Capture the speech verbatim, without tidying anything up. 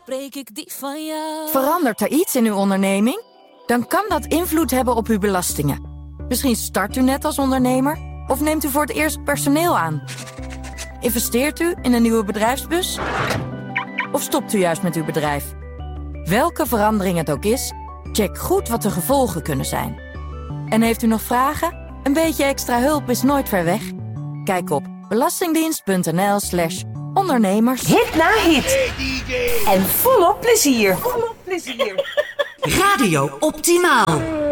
spreek ik die van jou. Verandert er iets in uw onderneming? Dan kan dat invloed hebben op uw belastingen. Misschien start u net als ondernemer of neemt u voor het eerst personeel aan. Investeert u in een nieuwe bedrijfsbus? Of stopt u juist met uw bedrijf? Welke verandering het ook is, check goed wat de gevolgen kunnen zijn. En heeft u nog vragen? Een beetje extra hulp is nooit ver weg. Kijk op belastingdienst.nl slash ondernemers. Hit na hit. En volop plezier. Volop plezier. Radio Optimaal.